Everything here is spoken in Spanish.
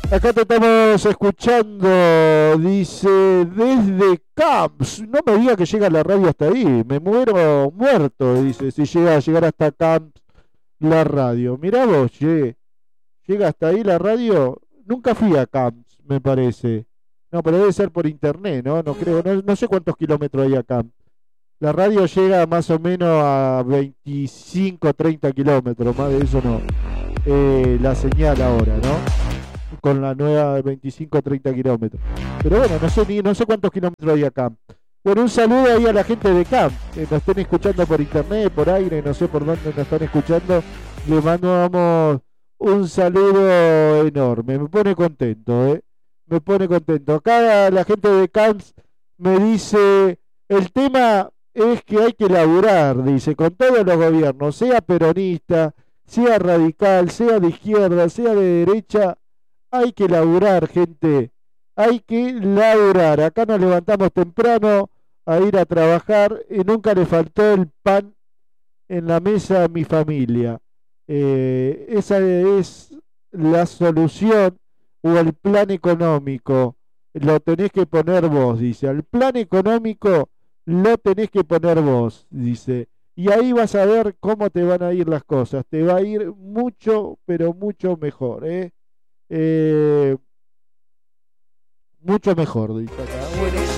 Acá te estamos escuchando, dice, desde Camps. No me diga que llega la radio hasta ahí. Me muero muerto, dice, si llega a llegar hasta Camps la radio. Mirá vos, llega hasta ahí la radio. Nunca fui a Camps, me parece. No, pero debe ser por internet, ¿no? No creo, no sé cuántos kilómetros hay a Camps. La radio llega más o menos a 25, 30 kilómetros, más de eso no. La señal ahora, ¿no? Con la nueva de 25 o 30 kilómetros. Pero bueno, no sé cuántos kilómetros hay acá. Bueno, un saludo ahí a la gente de CAM, que nos estén escuchando por internet, por aire, no sé por dónde nos están escuchando. Le mandamos un saludo enorme. Me pone contento, ¿eh? Me pone contento. Acá la gente de CAMS me dice, el tema es que hay que laburar, dice, con todos los gobiernos, sea peronista, sea radical, sea de izquierda, sea de derecha, hay que laburar, gente. Hay que laburar. Acá nos levantamos temprano a ir a trabajar y nunca le faltó el pan en la mesa a mi familia. Esa es la solución o el plan económico. Lo tenés que poner vos, dice. El plan económico lo tenés que poner vos, dice. Y ahí vas a ver cómo te van a ir las cosas. Te va a ir mucho, pero mucho mejor, ¿eh? Eh, mucho mejor, dice acá. Bueno,